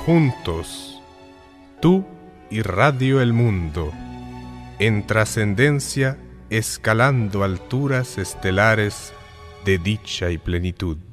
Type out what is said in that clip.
Juntos, tú y Radio El Mundo, en trascendencia, escalando alturas estelares de dicha y plenitud.